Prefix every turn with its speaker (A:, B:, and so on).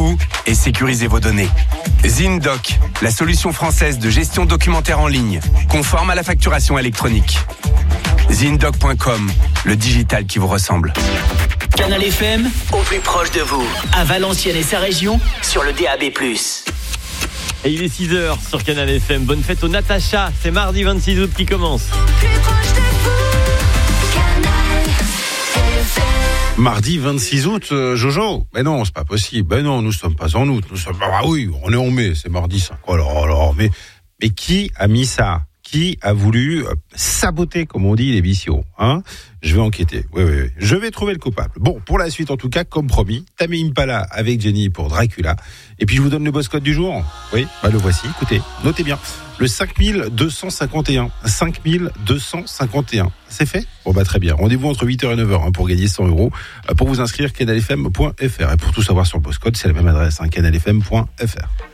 A: coûts et sécurisez vos données. ZinDoc, la solution française de gestion documentaire en ligne, conforme à la facturation électronique. ZinDoc.com, le digital qui vous ressemble.
B: Canal FM, au plus proche de vous. À Valenciennes et sa région, sur le DAB+.
C: Et il est 6h sur Canal FM. Bonne fête au Natacha. C'est mardi 26 août qui commence.
D: Mardi 26 août, Jojo. Mais non, c'est pas possible. Ben non, nous sommes pas en août. Nous sommes. Ah oui, on est en mai. C'est mardi 5. Alors, mais qui a mis ça? Qui a voulu saboter, comme on dit, les vicios, hein? Je vais enquêter. Oui. Je vais trouver le coupable. Bon, pour la suite, en tout cas, comme promis, Tame Impala avec Jenny pour Dracula. Et puis, je vous donne le boss code du jour. Oui, le voici. Écoutez, notez bien. Le 5251. 5251. C'est fait? Bon, très bien. Rendez-vous entre 8h et 9h pour gagner 100 €. Pour vous inscrire, canalfm.fr. Et pour tout savoir sur le boss code, c'est la même adresse, canalfm.fr.